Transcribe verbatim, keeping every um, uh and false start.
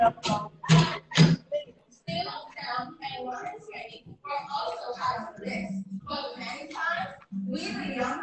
and learn training are also part of this. But many times, we the young